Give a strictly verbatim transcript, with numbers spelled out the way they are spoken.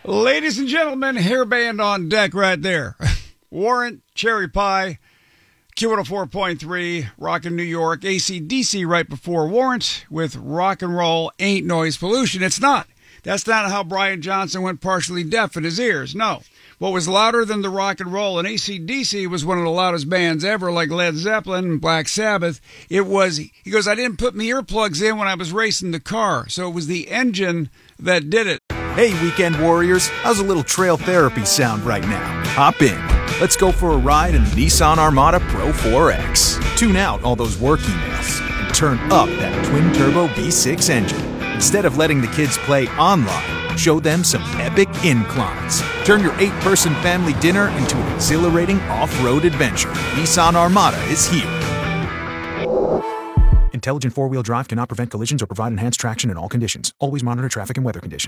Ladies and gentlemen, hair band on deck right there. Warrant, Cherry Pie, Q one oh four point three, Rockin' New York, A C D C right before Warrant with Rock and Roll Ain't Noise Pollution. It's not. That's not how Brian Johnson went partially deaf in his ears. No. What was louder than the rock and roll and A C D C was one of the loudest bands ever, like Led Zeppelin and Black Sabbath. It was, he goes, I didn't put my earplugs in when I was racing the car, so it was the engine that did it. Hey, weekend warriors, how's a little trail therapy sound right now? Hop in. Let's go for a ride in the Nissan Armada Pro four X. Tune out all those work emails and turn up that twin-turbo V six engine. Instead of letting the kids play online, show them some epic inclines. Turn your eight-person family dinner into an exhilarating off-road adventure. Nissan Armada is here. Intelligent four-wheel drive cannot prevent collisions or provide enhanced traction in all conditions. Always monitor traffic and weather conditions.